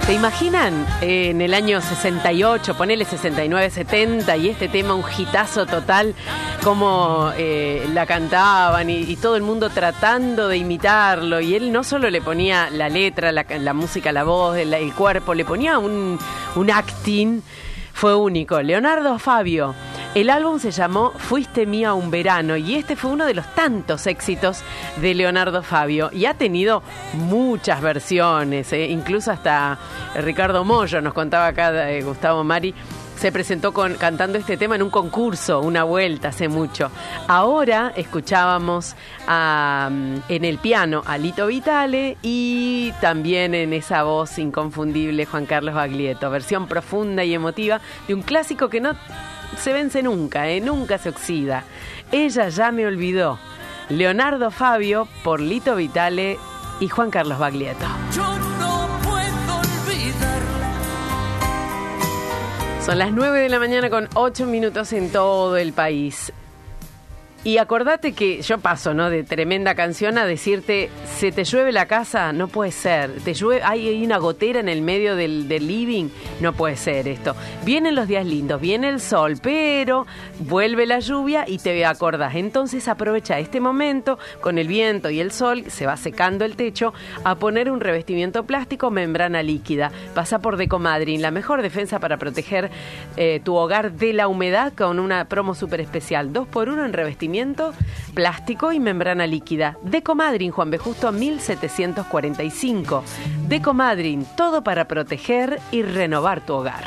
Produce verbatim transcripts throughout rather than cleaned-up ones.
¿Se imaginan eh, en el año sesenta y ocho, ponele sesenta y nueve, setenta, y este tema un hitazo total, como eh, la cantaban y, y todo el mundo tratando de imitarlo, y él no solo le ponía la letra, la, la música, la voz, el, el cuerpo, le ponía un, un acting, fue único. Leonardo Fabio. El álbum se llamó Fuiste Mía un Verano, y este fue uno de los tantos éxitos de Leonardo Fabio, y ha tenido muchas versiones, eh, incluso hasta Ricardo Mollo, nos contaba acá eh, Gustavo Mari, se presentó con, cantando este tema en un concurso, una vuelta, hace mucho. Ahora escuchábamos a, en el piano a Lito Vitale, y también en esa voz inconfundible Juan Carlos Baglietto, versión profunda y emotiva de un clásico que no se vence nunca, eh, nunca se oxida. Ella ya me olvidó. Leonardo Fabio por Lito Vitale y Juan Carlos Baglietto. Yo no puedo olvidarla. Son las nueve de la mañana con ocho minutos en todo el país. Y acordate que yo paso, ¿no?, de tremenda canción a decirte, ¿se te llueve la casa? No puede ser. Te llueve, hay una gotera en el medio del, del living. No puede ser esto. Vienen los días lindos, viene el sol, pero vuelve la lluvia y te acordás. Entonces aprovecha este momento con el viento y el sol, se va secando el techo, a poner un revestimiento plástico, membrana líquida. Pasa por Decomadrin, la mejor defensa para proteger eh, tu hogar de la humedad, con una promo súper especial. Dos por uno en revestimiento plástico y membrana líquida. Decomadrin, Juan B. Justo mil setecientos cuarenta y cinco. Decomadrin, todo para proteger y renovar tu hogar.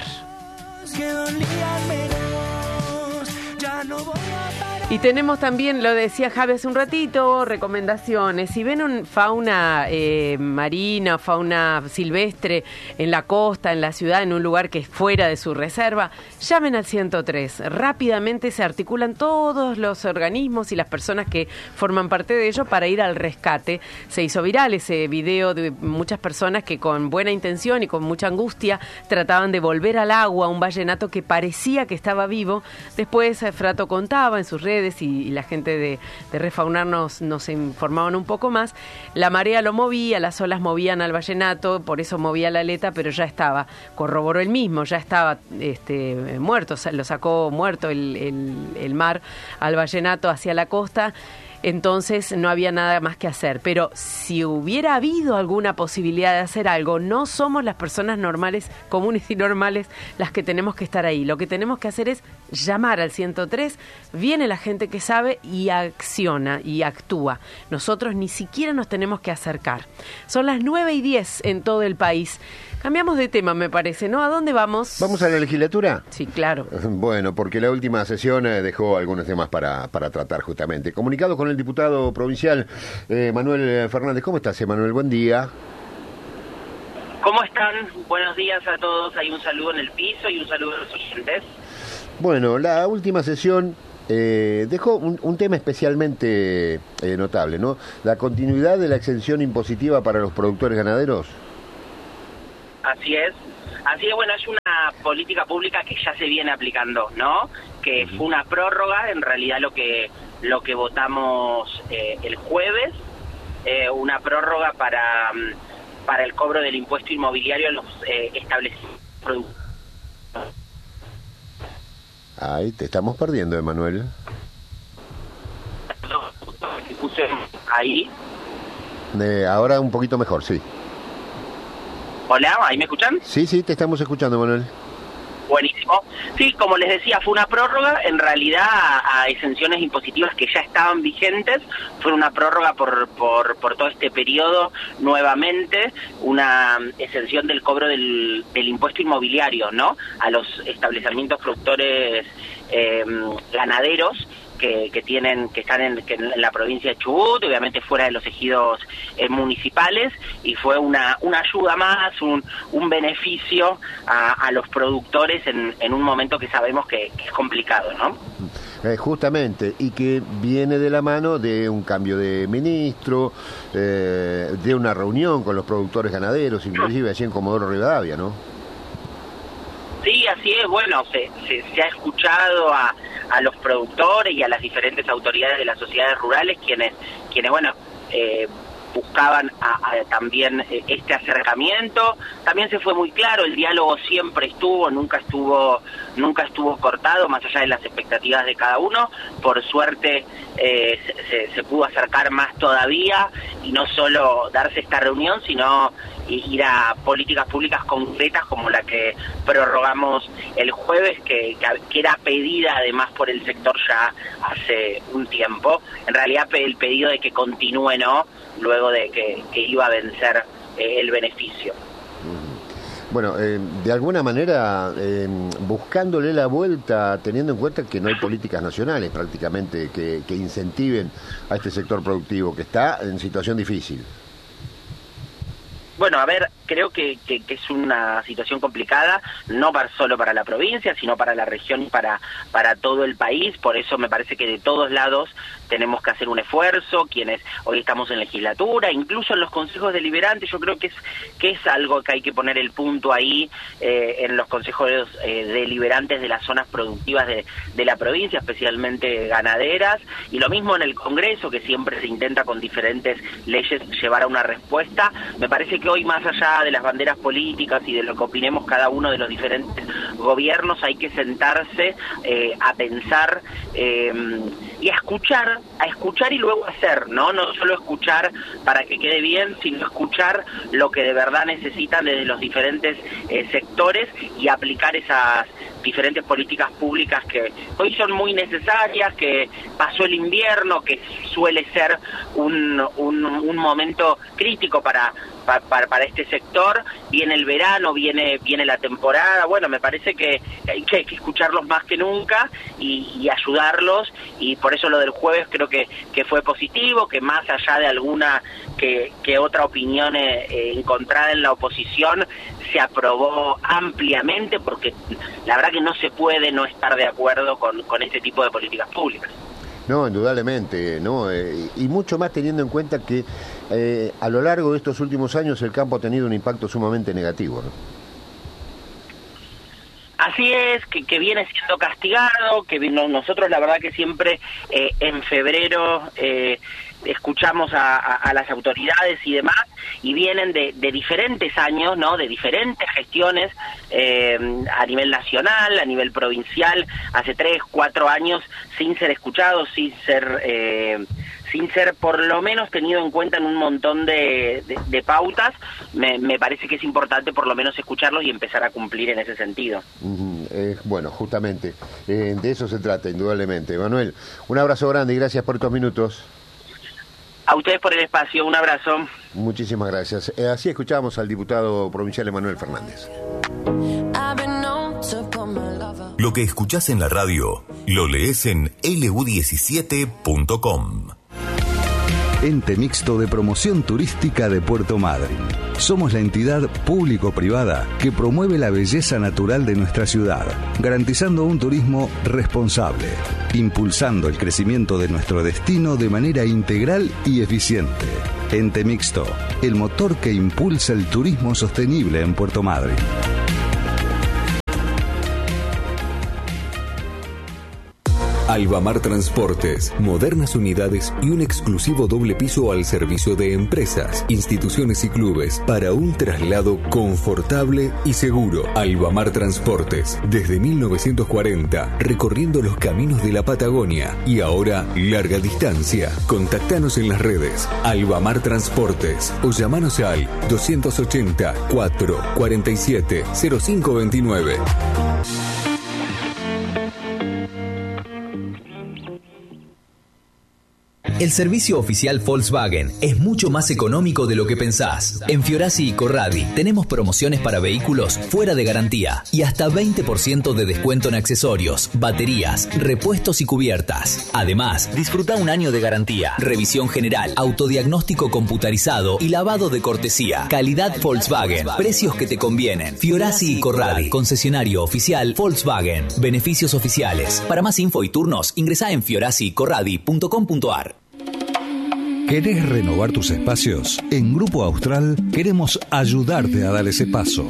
Y tenemos también, lo decía Javi hace un ratito, recomendaciones. Si ven un fauna eh, marina, fauna silvestre en la costa, en la ciudad, en un lugar que es fuera de su reserva, llamen al ciento tres. Rápidamente se articulan todos los organismos y las personas que forman parte de ello para ir al rescate. Se hizo viral ese video de muchas personas que con buena intención y con mucha angustia trataban de volver al agua un vallenato que parecía que estaba vivo. Después Frato contaba en sus redes, y, y la gente de, de Refaunar nos, nos informaban un poco más. La marea lo movía, las olas movían al vallenato, por eso movía la aleta, pero ya estaba, corroboró él mismo, ya estaba este, muerto, o sea, lo sacó muerto el, el, el mar al vallenato hacia la costa. Entonces no había nada más que hacer. Pero si hubiera habido alguna posibilidad de hacer algo, no somos las personas normales, comunes y normales, las que tenemos que estar ahí. Lo que tenemos que hacer es llamar al ciento tres, viene la gente que sabe y acciona y actúa. Nosotros ni siquiera nos tenemos que acercar. Son las nueve y diez en todo el país. Cambiamos de tema, me parece, ¿no? ¿A dónde vamos? ¿Vamos a la legislatura? Sí, claro. Bueno, porque la última sesión eh, dejó algunos temas para, para tratar justamente. Comunicado con el diputado provincial eh, Manuel Fernández. ¿Cómo estás, Manuel? Buen día. ¿Cómo están? Buenos días a todos. Hay un saludo en el piso y un saludo a los oyentes. Bueno, la última sesión eh, dejó un, un tema especialmente eh, notable, ¿no? La continuidad de la exención impositiva para los productores ganaderos. Así es, así es, bueno, es una política pública que ya se viene aplicando, ¿no? Que fue una prórroga, en realidad lo que lo que votamos eh, el jueves, eh, una prórroga para, para el cobro del impuesto inmobiliario en los eh, establecimientos productivos. Ay, te estamos perdiendo, Emanuel. Puse ahí. Eh, ahora un poquito mejor, sí. Hola, ¿ahí me escuchan? Sí, sí, te estamos escuchando, Manuel. Buenísimo. Sí, como les decía, fue una prórroga, en realidad a, a exenciones impositivas que ya estaban vigentes, fue una prórroga por, por, por todo este periodo, nuevamente, una exención del cobro del, del impuesto inmobiliario, ¿no? A los establecimientos productores eh, ganaderos, Que, que tienen que están en, que en la provincia de Chubut, obviamente fuera de los ejidos eh, municipales, y fue una una ayuda más, un, un beneficio a, a los productores en, en un momento que sabemos que, que es complicado, ¿no? Eh, justamente, y que viene de la mano de un cambio de ministro, eh, de una reunión con los productores ganaderos, inclusive allí en Comodoro Rivadavia, ¿no? Sí, así es. Bueno, se, se, se ha escuchado a, a los productores y a las diferentes autoridades de las sociedades rurales, quienes, quienes bueno, eh, buscaban a, a, también eh, este acercamiento. También se fue muy claro, el diálogo siempre estuvo, nunca estuvo nunca estuvo cortado, más allá de las expectativas de cada uno. Por suerte eh, se, se pudo acercar más todavía, y no solo darse esta reunión, sino ir a políticas públicas concretas como la que prorrogamos el jueves, que, que era pedida además por el sector ya hace un tiempo. En realidad el pedido de que continúe, ¿no?, luego de que, que iba a vencer eh, el beneficio. Bueno, eh, de alguna manera, eh, buscándole la vuelta, teniendo en cuenta que no hay políticas nacionales prácticamente que, que incentiven a este sector productivo, que está en situación difícil. Bueno, a ver, creo que, que, que es una situación complicada, no para, solo para la provincia, sino para la región y para, para todo el país. Por eso me parece que de todos lados tenemos que hacer un esfuerzo, quienes hoy estamos en legislatura, incluso en los consejos deliberantes. Yo creo que es que es algo que hay que poner el punto ahí, eh, en los consejos eh, deliberantes de las zonas productivas de, de la provincia, especialmente ganaderas, y lo mismo en el Congreso, que siempre se intenta con diferentes leyes llevar a una respuesta. Me parece que hoy, más allá de las banderas políticas y de lo que opinemos cada uno de los diferentes gobiernos, hay que sentarse eh, a pensar eh, y a escuchar, a escuchar y luego hacer, ¿no? No solo escuchar para que quede bien, sino escuchar lo que de verdad necesitan desde los diferentes eh, sectores y aplicar esas diferentes políticas públicas que hoy son muy necesarias, que pasó el invierno, que suele ser un, un, un momento crítico para, para, para este sector, viene el verano, viene, viene la temporada. Bueno, me parece que hay que, hay que escucharlos más que nunca y, y ayudarlos, y por eso lo del jueves creo que, que fue positivo, que más allá de alguna que, que otra opinión eh, encontrada en la oposición, se aprobó ampliamente, porque la verdad que no se puede no estar de acuerdo con, con este tipo de políticas públicas. No, indudablemente, ¿no? Eh, y mucho más teniendo en cuenta que eh, a lo largo de estos últimos años el campo ha tenido un impacto sumamente negativo, ¿no? Así es, que, que viene siendo castigado, que no, nosotros la verdad que siempre eh, en febrero eh, escuchamos a, a, a las autoridades y demás, y vienen de, de diferentes años, ¿no?, de diferentes gestiones eh, a nivel nacional, a nivel provincial, hace tres, cuatro años, sin ser escuchados, sin ser... Eh, sin ser por lo menos tenido en cuenta en un montón de, de, de pautas. Me, me parece que es importante por lo menos escucharlos y empezar a cumplir en ese sentido. Uh-huh. eh, bueno, justamente, eh, de eso se trata, indudablemente. Manuel, un abrazo grande y gracias por estos minutos. A ustedes por el espacio, un abrazo. Muchísimas gracias. Eh, así escuchábamos al diputado provincial Emanuel Fernández. Lo que escuchás en la radio, lo lees en L U diecisiete punto com. Ente Mixto de Promoción Turística de Puerto Madryn. Somos la entidad público-privada que promueve la belleza natural de nuestra ciudad, garantizando un turismo responsable, impulsando el crecimiento de nuestro destino de manera integral y eficiente. Ente Mixto, el motor que impulsa el turismo sostenible en Puerto Madryn. Albamar Transportes, modernas unidades y un exclusivo doble piso al servicio de empresas, instituciones y clubes para un traslado confortable y seguro. Albamar Transportes, desde mil novecientos cuarenta, recorriendo los caminos de la Patagonia y ahora larga distancia. Contactanos en las redes Albamar Transportes o llamanos al doscientos ochenta, cuatro cuarenta y siete, cero cinco veintinueve. El servicio oficial Volkswagen es mucho más económico de lo que pensás. En Fiorasi y Corradi tenemos promociones para vehículos fuera de garantía y hasta veinte por ciento de descuento en accesorios, baterías, repuestos y cubiertas. Además, disfruta un año de garantía, revisión general, autodiagnóstico computarizado y lavado de cortesía. Calidad Volkswagen, precios que te convienen. Fiorasi y Corradi, concesionario oficial Volkswagen. Beneficios oficiales. Para más info y turnos, ingresá en fiorasi y corradi punto com punto ar. ¿Querés renovar tus espacios? En Grupo Austral queremos ayudarte a dar ese paso.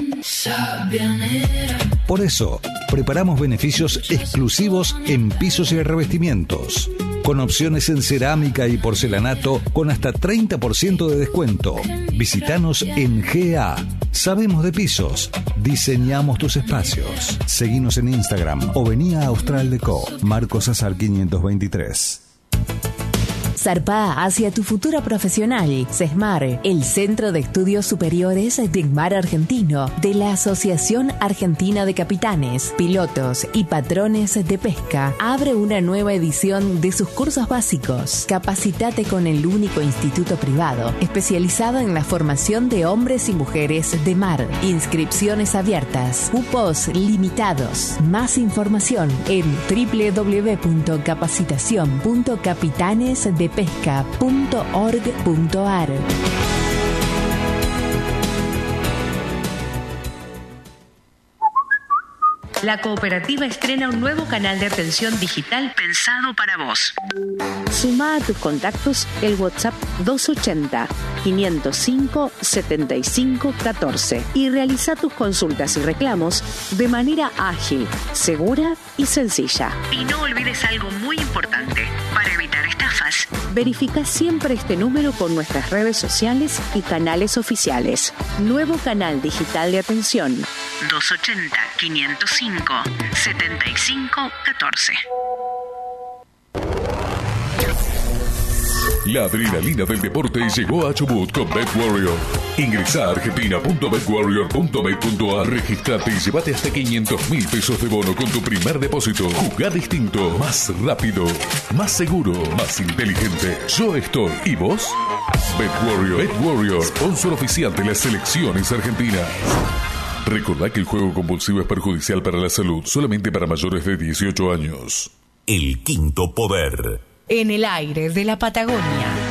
Por eso, preparamos beneficios exclusivos en pisos y revestimientos, con opciones en cerámica y porcelanato con hasta treinta por ciento de descuento. Visítanos en G A. Sabemos de pisos, diseñamos tus espacios. Seguinos en Instagram o vení a Austral Deco, Marcos Azar quinientos veintitrés. Zarpá hacia tu futuro profesional. CESMAR, el Centro de Estudios Superiores de Mar Argentino de la Asociación Argentina de Capitanes, Pilotos y Patrones de Pesca, abre una nueva edición de sus cursos básicos. Capacitate con el único instituto privado especializado en la formación de hombres y mujeres de mar. Inscripciones abiertas, cupos limitados. Más información en doble u doble u doble u punto capacitación punto capitanes de pesca punto org punto a r. La cooperativa estrena un nuevo canal de atención digital pensado para vos. Sumá a tus contactos el WhatsApp doscientos ochenta, quinientos cinco, setenta y cinco, catorce y realiza tus consultas y reclamos de manera ágil, segura y sencilla. Y no olvides algo muy importante para evitar estafas. Verifica siempre este número con nuestras redes sociales y canales oficiales. Nuevo canal digital de atención doscientos ochenta, quinientos cinco, setenta y cinco, catorce. La adrenalina del deporte llegó a Chubut con BetWarrior. Ingresa a argentina punto bet warrior punto bet punto a, registrate y llévate hasta quinientos mil pesos de bono con tu primer depósito. Jugá distinto, más rápido, más seguro, más inteligente. Yo estoy. ¿Y vos? BetWarrior. BetWarrior, sponsor oficial de las selecciones argentinas. Recordá que el juego compulsivo es perjudicial para la salud, solamente para mayores de dieciocho años. El quinto poder. En el aire de la Patagonia.